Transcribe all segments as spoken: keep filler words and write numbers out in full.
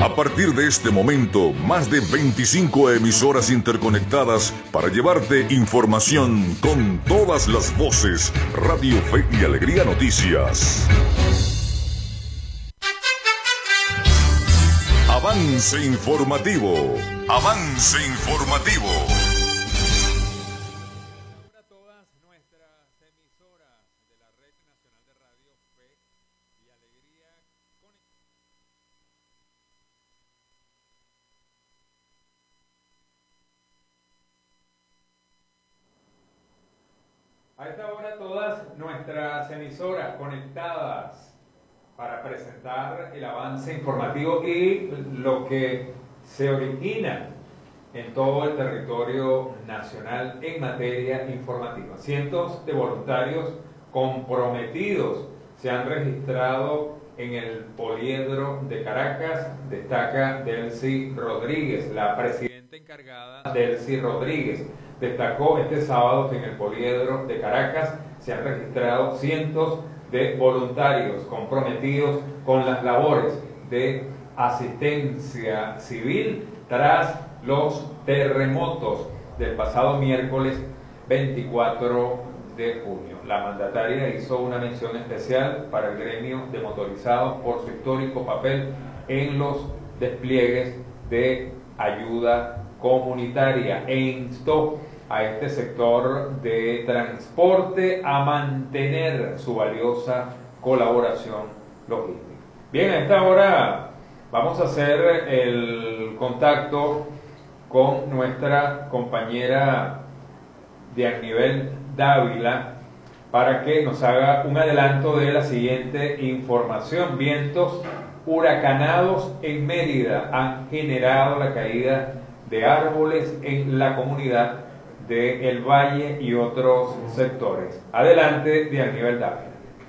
A partir de este momento, más de veinticinco emisoras interconectadas para llevarte información con todas las voces. Radio Fe y Alegría Noticias. Avance informativo. Avance informativo. A esta hora todas nuestras emisoras conectadas para presentar el avance informativo y lo que se origina en todo el territorio nacional en materia informativa. Cientos de voluntarios comprometidos se han registrado en el Poliedro de Caracas, destaca Delcy Rodríguez, la presidenta encargada Delcy Rodríguez. Destacó este sábado que en el Poliedro de Caracas se han registrado cientos de voluntarios comprometidos con las labores de asistencia civil tras los terremotos del pasado miércoles veinticuatro de junio. La mandataria hizo una mención especial para el gremio de motorizados por su histórico papel en los despliegues de ayuda comunitaria e instó a este sector de transporte a mantener su valiosa colaboración logística. Bien, a esta hora vamos a hacer el contacto con nuestra compañera Dianivel Dávila para que nos haga un adelanto de la siguiente información. Vientos huracanados en Mérida han generado la caída de árboles en la comunidad de El Valle y otros sectores. Adelante, Dianivel Dávila.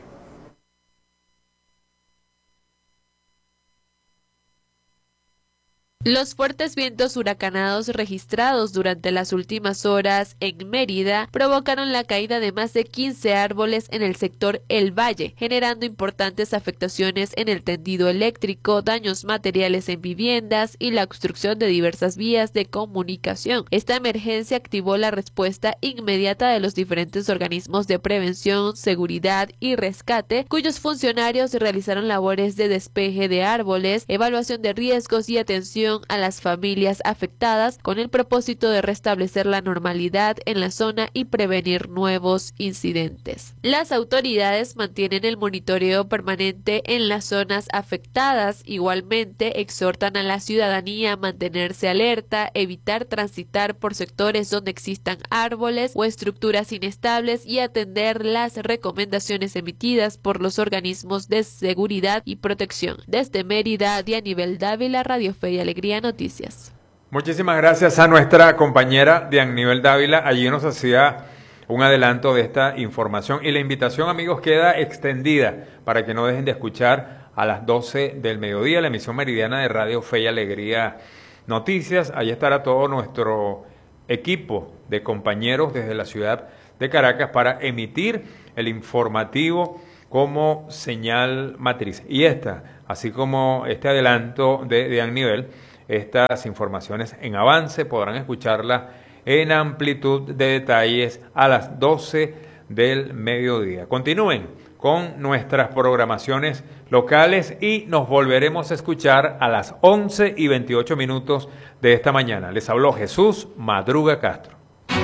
Los fuertes vientos huracanados registrados durante las últimas horas en Mérida provocaron la caída de más de quince árboles en el sector El Valle, generando importantes afectaciones en el tendido eléctrico, daños materiales en viviendas y la obstrucción de diversas vías de comunicación. Esta emergencia activó la respuesta inmediata de los diferentes organismos de prevención, seguridad y rescate, cuyos funcionarios realizaron labores de despeje de árboles, evaluación de riesgos y atención a las familias afectadas con el propósito de restablecer la normalidad en la zona y prevenir nuevos incidentes. Las autoridades mantienen el monitoreo permanente en las zonas afectadas. Igualmente exhortan a la ciudadanía a mantenerse alerta, evitar transitar por sectores donde existan árboles o estructuras inestables y atender las recomendaciones emitidas por los organismos de seguridad y protección. Desde Mérida, Dianivel Dávila, Radio Fe y Alegría Noticias. Muchísimas gracias a nuestra compañera Dianivel Dávila. Allí nos hacía un adelanto de esta información y la invitación, amigos, queda extendida para que no dejen de escuchar a las doce del mediodía la emisión meridiana de Radio Fe y Alegría Noticias. Allí estará todo nuestro equipo de compañeros desde la ciudad de Caracas para emitir el informativo como señal matriz. Y esta, así como este adelanto de Dianivel, estas informaciones en avance podrán escucharlas en amplitud de detalles a las doce del mediodía. Continúen con nuestras programaciones locales y nos volveremos a escuchar a las once y veintiocho minutos de esta mañana. Les habló Jesús Madruga Castro.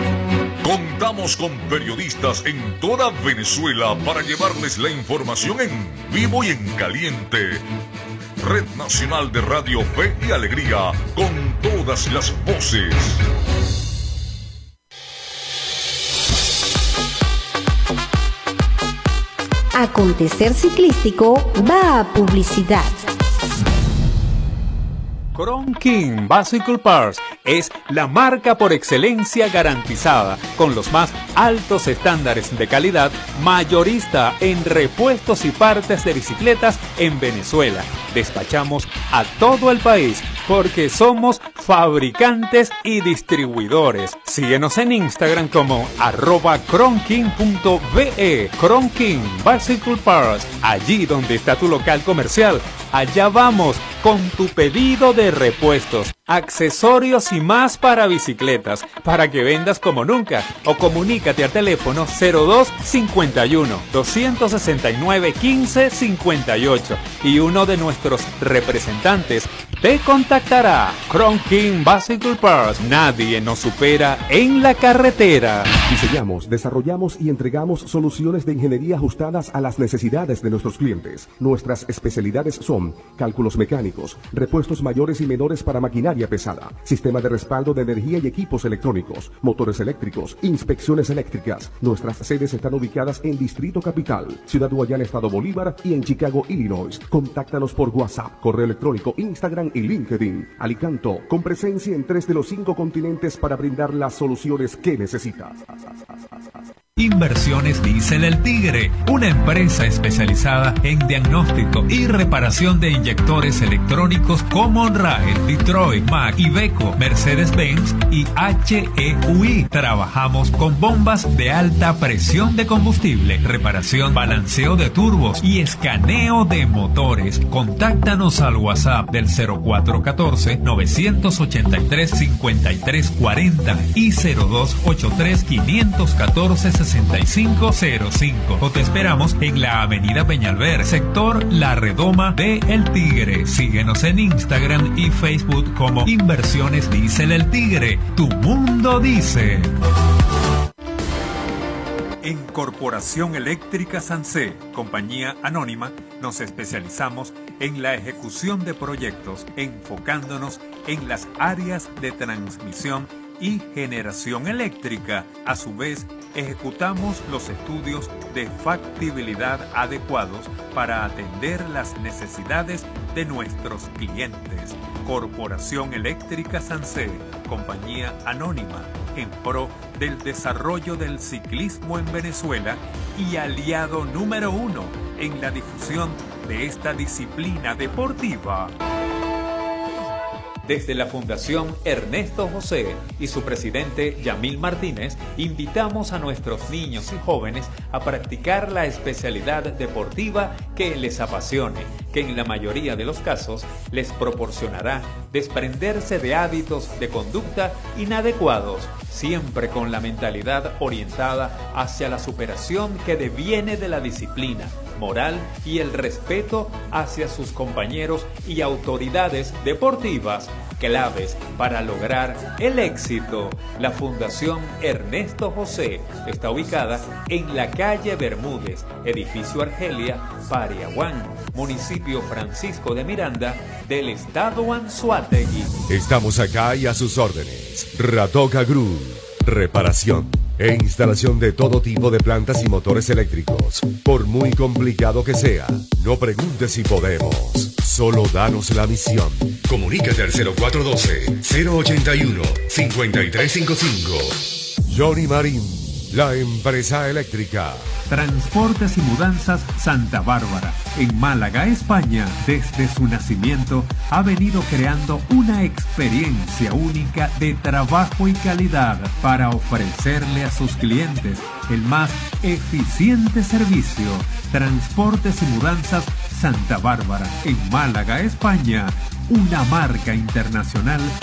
Contamos con periodistas en toda Venezuela para llevarles la información en vivo y en caliente. Red Nacional de Radio Fe y Alegría, con todas las voces. Acontecer Ciclístico va a publicidad. Kronkin Bicycle Parts es la marca por excelencia garantizada, con los más altos estándares de calidad, mayorista en repuestos y partes de bicicletas en Venezuela. Despachamos a todo el país porque somos fabricantes y distribuidores. Síguenos en Instagram como arroba kronkin punto be. Kronkin Bicycle Parts, allí donde está tu local comercial, allá vamos con tu pedido de repuestos, accesorios y más para bicicletas, para que vendas como nunca. O comunícate al teléfono cero dos cincuenta y uno, doscientos sesenta y nueve, quince cincuenta y ocho y uno de nuestros representantes te contactará. Crown King Bicycle Parts, nadie nos supera en la carretera. Diseñamos, desarrollamos y entregamos soluciones de ingeniería ajustadas a las necesidades de nuestros clientes. Nuestras especialidades son cálculos mecánicos, repuestos mayores y menores para maquinaria pesada, sistema de respaldo de energía y equipos electrónicos, motores eléctricos, inspecciones eléctricas. Nuestras sedes están ubicadas en Distrito Capital, Ciudad Guayana, Estado Bolívar y en Chicago, Illinois. Contáctanos por WhatsApp, correo electrónico, Instagram y LinkedIn. Alicanto, con presencia en tres de los cinco continentes para brindar las soluciones que necesitas. Inversiones Diesel El Tigre, una empresa especializada en diagnóstico y reparación de inyectores electrónicos como Honrail, Detroit, Mack, Iveco, Mercedes-Benz y H E U I. Trabajamos con bombas de alta presión de combustible, reparación, balanceo de turbos y escaneo de motores. Contáctanos al WhatsApp del cero cuatro uno cuatro, nueve ocho tres, cinco tres cuatro cero y cero dos ocho tres, cinco uno cuatro, sesenta y cinco cero cinco, o te esperamos en la avenida Peñalver, sector La Redoma de El Tigre. Síguenos en Instagram y Facebook como Inversiones Diesel El Tigre. Tu mundo dice. En Corporación Eléctrica Sancé, compañía anónima, nos especializamos en la ejecución de proyectos, enfocándonos en las áreas de transmisión y generación eléctrica. A su vez, ejecutamos los estudios de factibilidad adecuados para atender las necesidades de nuestros clientes. Corporación Eléctrica Sancé, compañía anónima, en pro del desarrollo del ciclismo en Venezuela y aliado número uno en la difusión de esta disciplina deportiva. Desde la Fundación Ernesto José y su presidente Yamil Martínez, invitamos a nuestros niños y jóvenes a practicar la especialidad deportiva que les apasione, que en la mayoría de los casos les proporcionará desprenderse de hábitos de conducta inadecuados, siempre con la mentalidad orientada hacia la superación que deviene de la disciplina moral y el respeto hacia sus compañeros y autoridades deportivas, claves para lograr el éxito. La Fundación Ernesto José está ubicada en la calle Bermúdez, edificio Argelia, Pariaguán, municipio Francisco de Miranda, del estado Anzoátegui. Estamos acá y a sus órdenes. Ratoca Group, reparación e instalación de todo tipo de plantas y motores eléctricos. Por muy complicado que sea, no preguntes si podemos, solo danos la misión. Comunícate al cero cuatro uno dos, cero ocho uno, cinco tres cinco cinco. Johnny Marín, la empresa eléctrica. Transportes y Mudanzas Santa Bárbara, en Málaga, España. Desde su nacimiento ha venido creando una experiencia única de trabajo y calidad para ofrecerle a sus clientes el más eficiente servicio. Transportes y Mudanzas Santa Bárbara, en Málaga, España, una marca internacional